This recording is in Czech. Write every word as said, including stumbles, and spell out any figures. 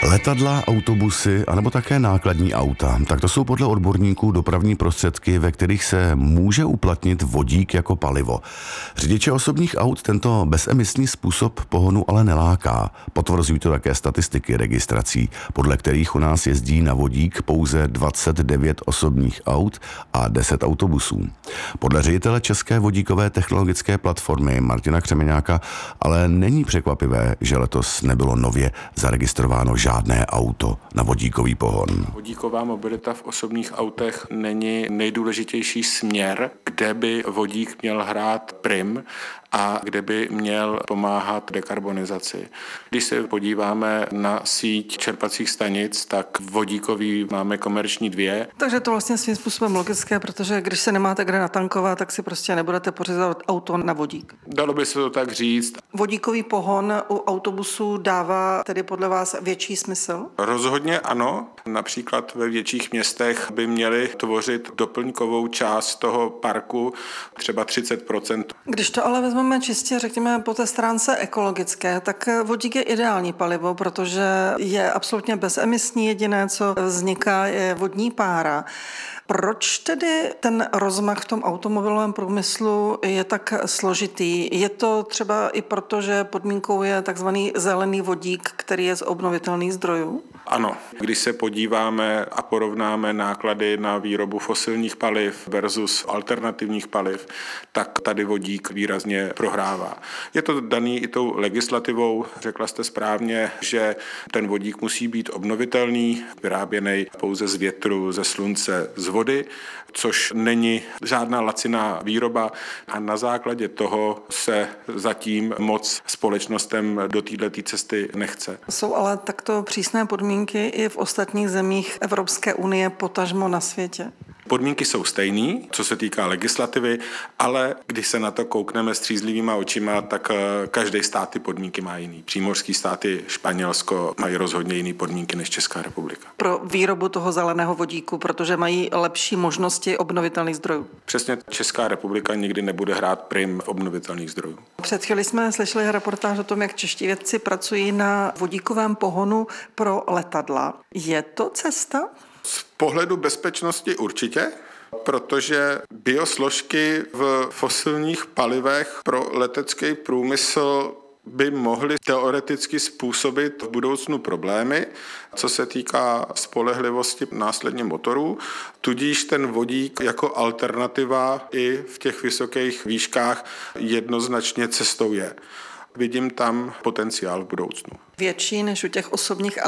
Letadla, autobusy anebo také nákladní auta. Tak to jsou podle odborníků dopravní prostředky, ve kterých se může uplatnit vodík jako palivo. Řidiče osobních aut tento bezemisní způsob pohonu ale neláká. Potvrzují to také statistiky registrací, podle kterých u nás jezdí na vodík pouze dvacet devět osobních aut a deset autobusů. Podle ředitele České vodíkové technologické platformy Martina Křemeňáka ale není překvapivé, že letos nebylo nově zaregistrováno žádné auto na vodíkový pohon. Vodíková mobilita v osobních autech není nejdůležitější směr, kde by vodík měl hrát prim a kde by měl pomáhat dekarbonizaci. Když se podíváme na síť čerpacích stanic, tak vodíkový máme komerční dvě. Takže to vlastně svým způsobem logické, protože když se nemáte kde natankovat, tak si prostě nebudete pořizovat auto na vodík. Dalo by se to tak říct. Vodíkový pohon u autobusů dává tedy podle vás větší smysl? Rozhodně ano. Například ve větších městech by měly tvořit doplňkovou část toho parku třeba třicet procent. Když to ale vezmeme čistě, řekněme, po té stránce ekologické, tak vodík je ideální palivo, protože je absolutně bezemisní, jediné, co vzniká, je vodní pára. Proč tedy ten rozmach v tom automobilovém průmyslu je tak složitý? Je to třeba i proto, že podmínkou je takzvaný zelený vodík, který je z obnovitelných zdrojů? Ano, když se podíváme a porovnáme náklady na výrobu fosilních paliv versus alternativních paliv, tak tady vodík výrazně prohrává. Je to daný i tou legislativou, řekla jste správně, že ten vodík musí být obnovitelný, vyráběný pouze z větru, ze slunce, z vody, což není žádná laciná výroba a na základě toho se zatím moc společnostem do této cesty nechce. Jsou ale takto přísné podmínky i v ostatních zemích Evropské unie, potažmo na světě? Podmínky jsou stejné, co se týká legislativy, ale když se na to koukneme střízlivýma očima, tak každý stát ty podmínky má jiný. Přímořský státy, Španělsko mají rozhodně jiné podmínky než Česká republika. Pro výrobu toho zeleného vodíku, protože mají lepší možnosti obnovitelných zdrojů. Přesně, Česká republika nikdy nebude hrát prim v obnovitelných zdrojů. Před chvíli jsme slyšeli reportáž o tom, jak čeští vědci pracují na vodíkovém pohonu pro letadla. Je to cesta? Z pohledu bezpečnosti určitě, protože biosložky v fosilních palivech pro letecký průmysl by mohly teoreticky způsobit v budoucnu problémy, co se týká spolehlivosti následně motorů. Tudíž ten vodík jako alternativa i v těch vysokých výškách jednoznačně cestou je. Vidím tam potenciál v budoucnu. Větší než u těch osobních